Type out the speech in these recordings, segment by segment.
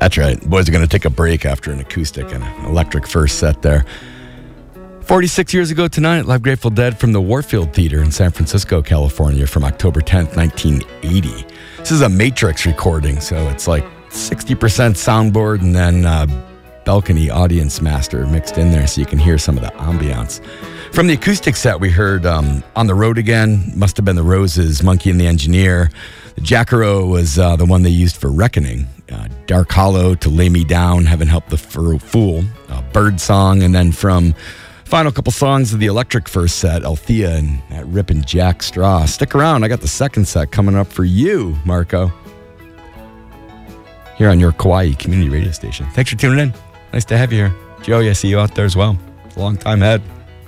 That's right. Boys are going to take a break after an acoustic and an electric first set there. 46 years ago tonight, live Grateful Dead from the Warfield Theater in San Francisco, California from October 10th, 1980. This is a Matrix recording, so it's like 60% soundboard and then balcony audience master mixed in there so you can hear some of the ambiance. From the acoustic set, we heard On the Road Again, must have been the Roses, Monkey and the Engineer. The Jacaro was the one they used for Reckoning. Dark Hollow, To Lay Me Down, Heaven Help the Fool, Bird Song, and then from final couple songs of the electric first set, Althea and that Rippin' Jack Straw. Stick around, I got the second set coming up for you, Marco, here on your Kauai community radio station. Thanks for tuning in. Nice to have you here. Joey, I see you out there as well. It's a long time ahead.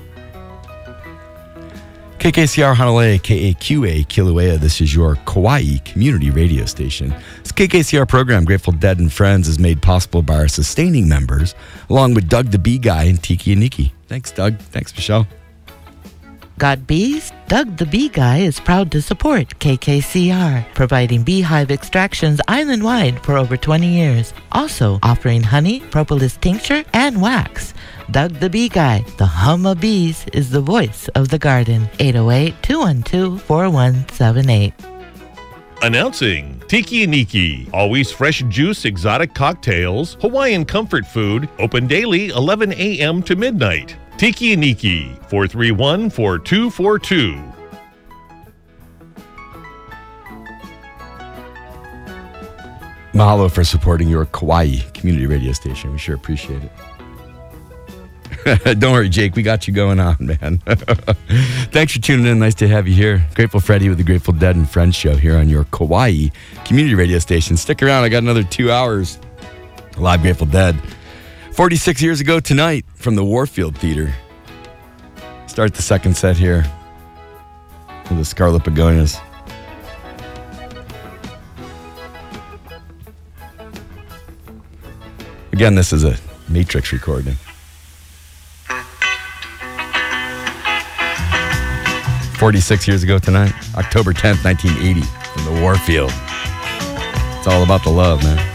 KKCR Hanalei, KAQA Kilauea. This is your Kauai community radio station. This KKCR program, Grateful Dead and Friends, is made possible by our sustaining members, along with Doug the Bee Guy and Tiki and Nikki. Thanks, Doug. Thanks, Michelle. Got bees? Doug the Bee Guy is proud to support KKCR, providing beehive extractions island-wide for over 20 years. Also offering honey, propolis tincture, and wax. Doug the Bee Guy, the hum of bees, is the voice of the garden. 808-212-4178. Announcing Tiki and Nikki, always fresh juice, exotic cocktails, Hawaiian comfort food, open daily 11 a.m. to midnight. Tiki and Nikki, 431-4242. Mahalo for supporting your Kauai community radio station. We sure appreciate it. Don't worry, Jake. We got you going on, man. Thanks for tuning in. Nice to have you here. Grateful Freddy with the Grateful Dead and Friends show here on your Kauai community radio station. Stick around. I got another 2 hours. Live Grateful Dead. 46 years ago tonight from the Warfield Theater. Start the second set here with the Scarlet Begonias. Again, this is a Matrix recording. 46 years ago tonight, October 10th, 1980, from the Warfield. It's all about the love, man.